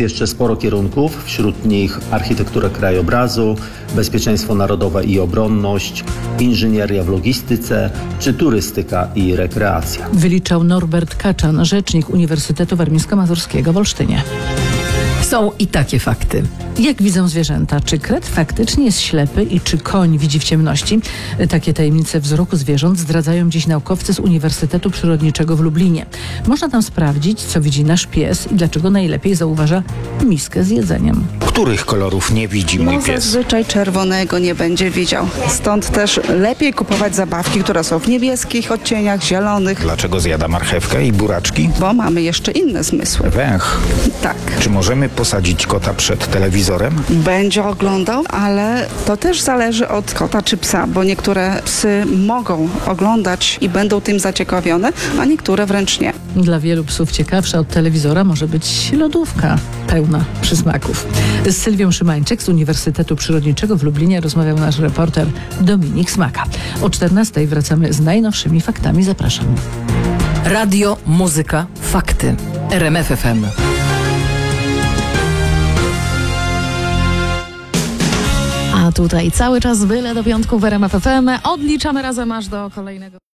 jeszcze sporo kierunków, wśród nich architektura krajobrazu, bezpieczeństwo narodowe i obronność, inżynieria w logistyce czy turystyka i rekreacja. Wyliczał Norbert Kaczan, rzecznik Uniwersytetu Warmińsko-Mazurskiego w Olsztynie. Są i takie fakty. Jak widzą zwierzęta? Czy kret faktycznie jest ślepy i czy koń widzi w ciemności? Takie tajemnice wzroku zwierząt zdradzają dziś naukowcy z Uniwersytetu Przyrodniczego w Lublinie. Można tam sprawdzić, co widzi nasz pies i dlaczego najlepiej zauważa miskę z jedzeniem. Których kolorów nie widzi mój pies? Zazwyczaj czerwonego nie będzie widział. Stąd też lepiej kupować zabawki, które są w niebieskich odcieniach, zielonych, Dlaczego zjada marchewkę i buraczki? bo mamy jeszcze inne zmysły. Węch. Tak. Czy możemy posadzić kota przed telewizorem? Będzie oglądał, ale to też zależy od kota czy psa, bo niektóre psy mogą oglądać i będą tym zaciekawione, a niektóre wręcz nie. Dla wielu psów ciekawsza od telewizora może być lodówka pełna przysmaków. Z Sylwią Szymańczyk z Uniwersytetu Przyrodniczego w Lublinie rozmawiał nasz reporter Dominik Smaka. O 14:00 wracamy z najnowszymi faktami. Zapraszam. Radio, muzyka, fakty. RMF FM. A tutaj cały czas byle do piątku w RMF FM. Odliczamy razem aż do kolejnego.